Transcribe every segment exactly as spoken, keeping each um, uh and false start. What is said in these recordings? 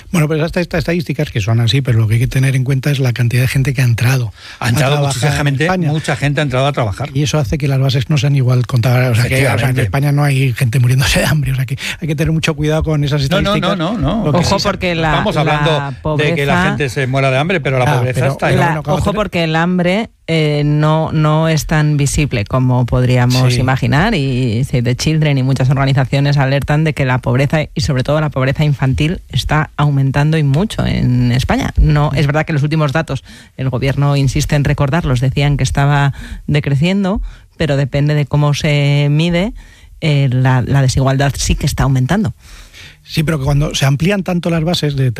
Bueno, pues estas, estas estadísticas que son así, pero lo que hay que tener en cuenta es la cantidad de gente que ha entrado. Ha entrado mucha gente, mucha gente ha entrado a trabajar. Y eso hace que las bases no sean igual contadas. O sea, que, o sea, en España no hay gente muriéndose de hambre. O sea, que hay que tener mucho cuidado con esas estadísticas. No, no, no, no. no. Ojo, porque la, estamos hablando la pobreza, de que la gente se muera de hambre, pero la ah, pobreza pero está ahí. La, ojo, porque el hambre eh, no, no es tan visible como podríamos sí. imaginar, y Save the Children y muchas organizaciones alertan de que la pobreza, y sobre todo la pobreza infantil, está aumentando y mucho en España. No, es verdad que los últimos datos, el gobierno insiste en recordarlos, decían que estaba decreciendo, pero depende de cómo se mide, eh, la, la desigualdad sí que está aumentando. Sí, pero que cuando se amplían tanto las bases, de,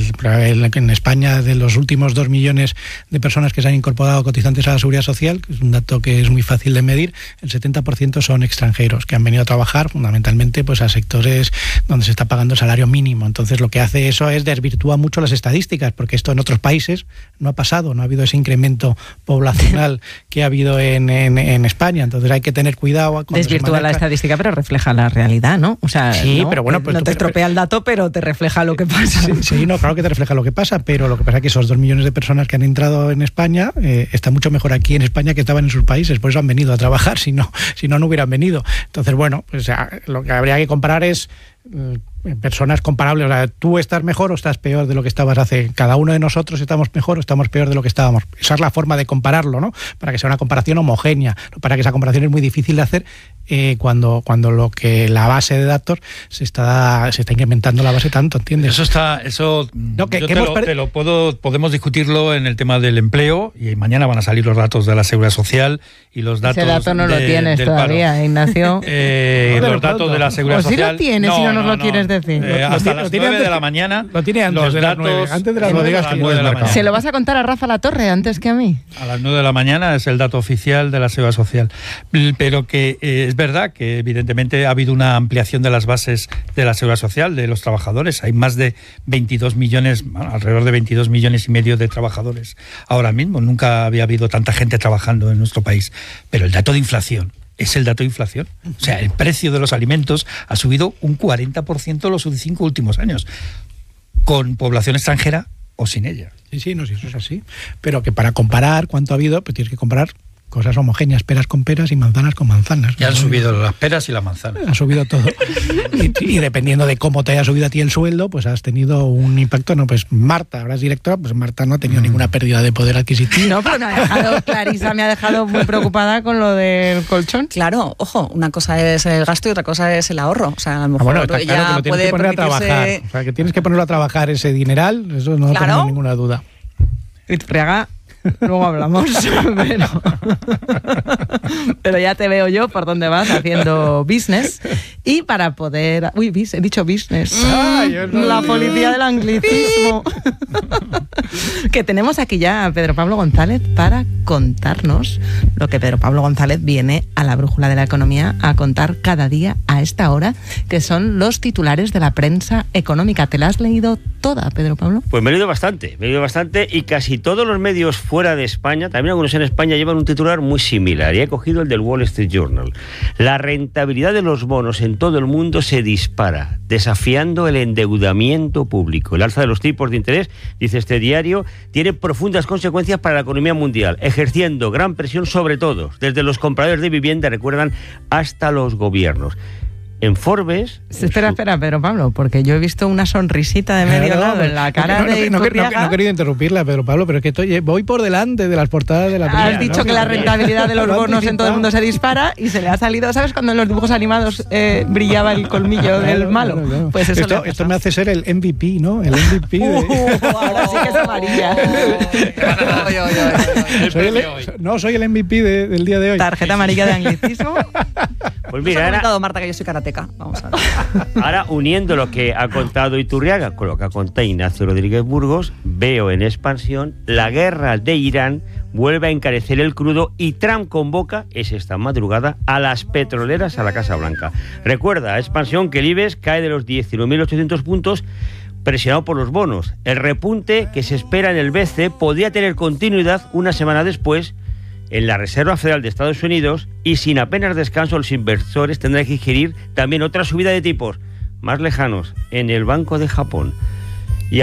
en España de los últimos dos millones de personas que se han incorporado cotizantes a la Seguridad Social, que es un dato que es muy fácil de medir, el setenta por ciento son extranjeros que han venido a trabajar fundamentalmente pues a sectores donde se está pagando el salario mínimo. Entonces lo que hace eso es desvirtúa mucho las estadísticas, porque esto en otros países no ha pasado, no ha habido ese incremento poblacional que ha habido en, en, en España. Entonces hay que tener cuidado. Desvirtúa la estadística, pero refleja la realidad, ¿no? O sea, sí, no, pero bueno, pues no te estropea el dato, pero te refleja lo que pasa. Sí, sí, no, claro que te refleja lo que pasa, pero lo que pasa es que esos dos millones de personas que han entrado en España eh, están mucho mejor aquí en España que estaban en sus países, por eso han venido a trabajar, si no, si no, no hubieran venido. Entonces, bueno, pues lo que habría que comparar es eh, personas comparables. O sea, tú estás mejor o estás peor de lo que estabas hace. Cada uno de nosotros estamos mejor o estamos peor de lo que estábamos. Esa es la forma de compararlo, ¿no? Para que sea una comparación homogénea. Para que esa comparación es muy difícil de hacer eh, cuando, cuando lo que la base de datos se está, se está incrementando la base tanto, ¿entiendes? Eso está, eso no, que, yo que te, hemos lo, per... te lo puedo, podemos discutirlo en el tema del empleo, y mañana van a salir los datos de la Seguridad Social y los datos. Ese dato no de, lo tienes todavía, paro. Ignacio. Eh, no, los datos de la Seguridad o Social. Si lo tienes, no, si no nos no, lo no. quieres decir. Eh, hasta lo las nueve de la mañana. Lo tiene antes los de datos, las nueve. Antes de las nueve de la mañana. ¿Se lo vas a contar a Rafa Latorre antes que a mí? A las nueve de la mañana es el dato oficial de la Seguridad Social. Pero que eh, es verdad que evidentemente ha habido una ampliación de las bases de la Seguridad Social, de los trabajadores. Hay más de veintidós millones, bueno, alrededor de veintidós millones y medio de trabajadores ahora mismo. Nunca había habido tanta gente trabajando en nuestro país. Pero el dato de inflación es el dato de inflación. O sea, el precio de los alimentos ha subido un cuarenta por ciento en los cinco últimos años, con población extranjera o sin ella. Sí, sí, no, sí, eso es así. Pero que para comparar cuánto ha habido, pues tienes que comparar cosas homogéneas, peras con peras y manzanas con manzanas. Ya han subido las peras y las manzanas. Ha subido todo. y, y dependiendo de cómo te haya subido a ti el sueldo, pues has tenido un impacto. No, pues Marta, ahora es directora, pues Marta no ha tenido mm. ninguna pérdida de poder adquisitivo. No, pero me ha dejado, Clarisa me ha dejado muy preocupada con lo del colchón. Claro, ojo, una cosa es el gasto y otra cosa es el ahorro. O sea, a lo mejor ah, bueno, está ella claro que lo tienes puede que poner permitirse... a trabajar. O sea, que tienes que ponerlo a trabajar ese dineral, eso no claro. tengo ninguna duda. Iturriaga, luego hablamos. pero, pero ya te veo yo por dónde vas haciendo business. Y para poder... Uy, he dicho business. Ay, no la sé. policía del anglicismo. Que tenemos aquí ya a Pedro Pablo González para contarnos lo que Pedro Pablo González viene a la Brújula de la Economía a contar cada día a esta hora, que son los titulares de la prensa económica. ¿Te la has leído toda, Pedro Pablo? Pues me he leído bastante, me he leído bastante, y casi todos los medios fuera de España, también algunos en España, llevan un titular muy similar, y he cogido el del Wall Street Journal. La rentabilidad de los bonos en todo el mundo se dispara, desafiando el endeudamiento público. El alza de los tipos de interés, dice este diario, tiene profundas consecuencias para la economía mundial, ejerciendo gran presión sobre todos, desde los compradores de vivienda, recuerdan, hasta los gobiernos. En Forbes... Espera, espera, Pedro Pablo, porque yo he visto una sonrisita de medio no, lado no, en la cara no, no, de no, no, Iturriaga. no, no he querido interrumpirla, Pedro Pablo, pero es que estoy, voy por delante de las portadas de la prensa. Has dicho ¿no? que la rentabilidad de los Lo bonos en todo el mundo se dispara y se le ha salido... ¿Sabes cuando en los dibujos animados eh, brillaba el colmillo del malo? Claro, claro. Pues eso esto, le esto me hace ser el M V P, ¿no? El M V P de... Uh, ahora sí que es amarilla. soy el, no, soy el M V P de, del día de hoy. Tarjeta amarilla de anglicismo. Pues Mira, mira, ha comentado ahora, Marta que yo soy karateca. Vamos a ver. ahora uniendo lo que ha contado Iturriaga con lo que ha contado Ignacio Rodríguez Burgos, veo en expansión: la guerra de Irán vuelve a encarecer el crudo y Trump convoca, es esta madrugada, a las petroleras a la Casa Blanca. Recuerda, expansión, que el IBEX cae de los diecinueve mil ochocientos puntos, presionado por los bonos. El repunte que se espera en el B C E podría tener continuidad una semana después en la Reserva Federal de Estados Unidos, y sin apenas descanso los inversores tendrán que digerir también otra subida de tipos más lejanos en el Banco de Japón.